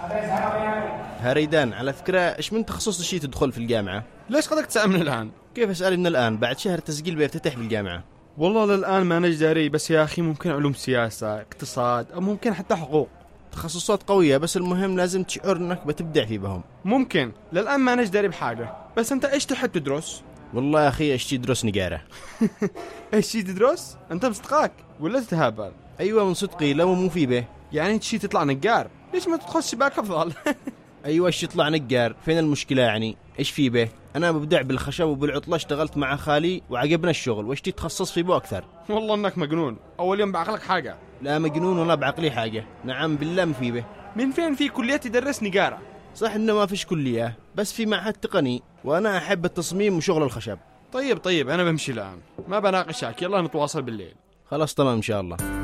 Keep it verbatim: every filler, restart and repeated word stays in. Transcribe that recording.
هريدان، على فكرة إيش من تخصص الشيء تدخل في الجامعة؟ ليش قدك تسأل من الآن؟ كيف أسأل من الآن؟ بعد شهر تسجيل بيفتتح بالجامعة. والله للآن ما نجداري، بس يا أخي ممكن علوم سياسة، اقتصاد، أو ممكن حتى حقوق. تخصصات قوية، بس المهم لازم تشعر إنك بتبدع في بهم. ممكن للآن ما نجداري بحاجة، بس أنت إيش تحب تدرس؟ والله يا أخي إيش تدرس نجارة. إيش شي تدرس؟ أنت مصدقاك ولا تتهابل؟ أيوة من صدقي، لو مو في به. يعني شي تطلع نجار، ليش ما تدخل شباك أفضل؟ أيوة إيش يطلع نجار، فين المشكلة يعني؟ إيش في به؟ أنا ببدع بالخشب وبالعطلة، اشتغلت مع خالي وعجبنا الشغل، وإيش تتخصص في بو أكثر؟ والله إنك مجنون، أول يوم بعقلك حاجة. لا مجنون ولا بعقلي حاجة، نعم بالله ما في به. من فين في كلية تدرس نجارة؟ صح إنه ما فيش كلية، بس في معهد تقني، وأنا أحب التصميم وشغل الخشب. طيب طيب أنا بمشي الآن، ما بناقشك، يلا نتواصل بالليل. خلاص تمام إن شاء الله.